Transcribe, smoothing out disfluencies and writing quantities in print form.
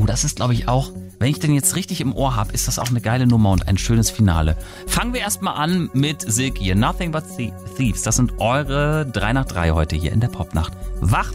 das ist, glaube ich, auch, wenn ich den jetzt richtig im Ohr habe, ist das auch eine geile Nummer und ein schönes Finale. Fangen wir erstmal an mit Silky, Nothing But Thieves. Das sind eure 3 nach 3 heute hier in der Popnacht. Wach